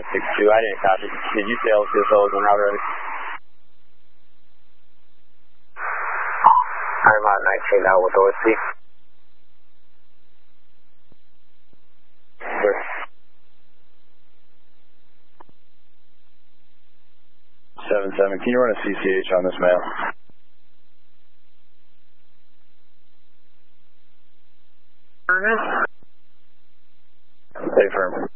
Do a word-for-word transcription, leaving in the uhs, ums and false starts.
six two, I didn't copy. Did you say L C S O was en route already? I'm on nineteen now with O S C. Sure. seven seven, can you run a C C H on this mail? Ernest? Stay firm.